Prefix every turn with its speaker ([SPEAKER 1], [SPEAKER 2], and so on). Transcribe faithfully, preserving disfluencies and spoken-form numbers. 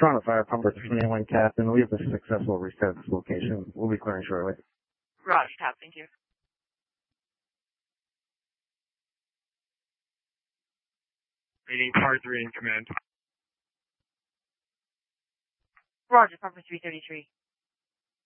[SPEAKER 1] Toronto Fire Pumper three ninety-one Captain. We have a successful reset at this location. We'll be clearing shortly.
[SPEAKER 2] Roger, Cap. Thank you.
[SPEAKER 3] Reading Par three in command.
[SPEAKER 2] Roger, Pumper three thirty-three.